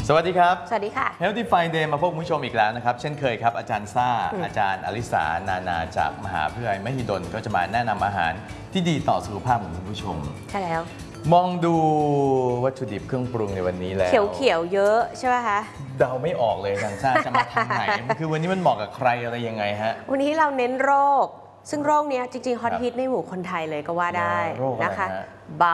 สวัสดีครับสวัสดีค่ะ Healthy Friday มาพบคุณผู้ชมอีกแล้วนะครับเช่นเคยครับอาจารย์ซ่าอาจารย์อลิสานานาจากมหาวิทยาลัยมหิดลก็จะมาแนะนำอาหารที่ดีต่อสุขภาพของคุณผู้ชมใช่แล้วมองดูวัตถุดิบเครื่องปรุงในวันนี้แล้วเขียวๆเยอะใช่ไหมคะเดาไม่ออกเลยอาจารย์ซ่าจะมาทางไหน คือวันนี้มันเหมาะกับใครอะไรยังไงฮะวันนี้เราเน้นโรคซึ่งโรคนี้จริงๆฮอตฮิตในหมู่คนไทยเลยก็ว่าได้โรคอะไรนะคะฮะเบา